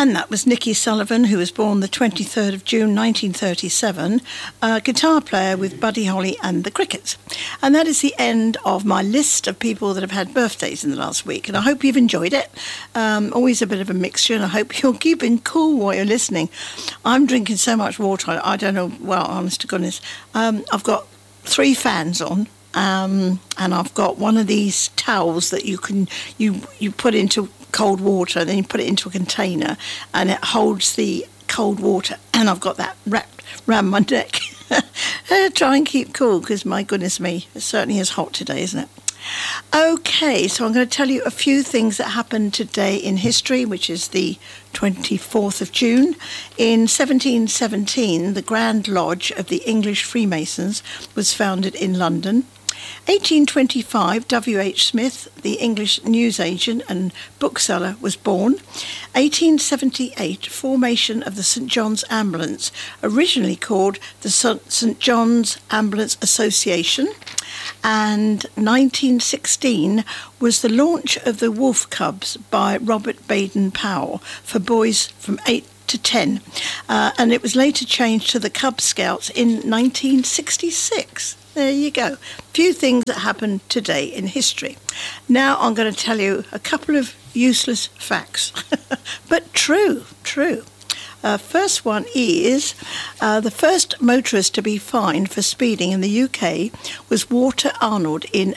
And that was Nicky Sullivan, who was born the 23rd of June 1937, a guitar player with Buddy Holly and the Crickets. And that is the end of my list of people that have had birthdays in the last week. And I hope you've enjoyed it. Always a bit of a mixture, and I hope you're keeping cool while you're listening. I'm drinking so much water, I don't know, well, honest to goodness. I've got 3 fans on. And I've got one of these towels that you put into cold water, then you put it into a container and it holds the cold water, and I've got that wrapped around my neck. Try and keep cool, because my goodness me, it certainly is hot today, isn't it? Okay, so I'm going to tell you a few things that happened today in history, which is the 24th of June. In 1717, the Grand Lodge of the English Freemasons was founded in London. 1825, W.H. Smith, the English newsagent and bookseller, was born. 1878, formation of the St John's Ambulance, originally called the St John's Ambulance Association. And 1916 was the launch of the Wolf Cubs by Robert Baden-Powell for boys from 8 to 10. And it was later changed to the Cub Scouts in 1966. There you go. Few things that happened today in history. Now I'm going to tell you a couple of useless facts, but true. First one is the first motorist to be fined for speeding in the UK was Walter Arnold in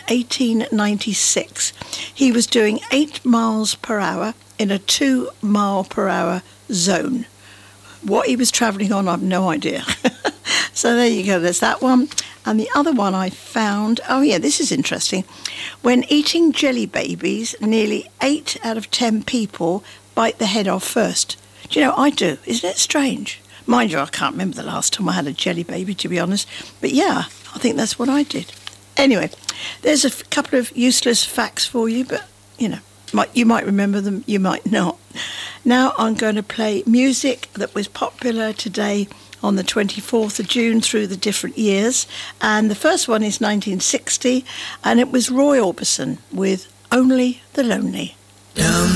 1896. He was doing 8 miles per hour in a 2 mile per hour zone. What he was travelling on, I've no idea. So there you go, there's that one. And the other one I found, oh yeah, this is interesting. When eating jelly babies, nearly 8 out of 10 people bite the head off first. Do you know, I do. Isn't it strange? Mind you, I can't remember the last time I had a jelly baby, to be honest. But yeah, I think that's what I did. Anyway, there's a couple of useless facts for you, but, you know, you might remember them, you might not. Now I'm going to play music that was popular today on the 24th of June through the different years. And the first one is 1960, and it was Roy Orbison with Only the Lonely.